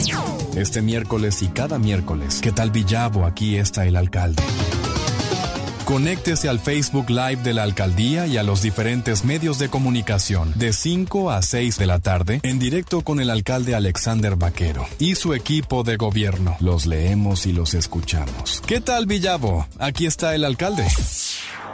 Este miércoles y cada miércoles, ¿qué tal Villavo? Aquí está el alcalde. Conéctese al Facebook Live de la alcaldía y a los diferentes medios de comunicación de 5 a 6 de la tarde en directo con el alcalde Alexander Vaquero y su equipo de gobierno. Los leemos y los escuchamos. ¿Qué tal Villavo? Aquí está el alcalde.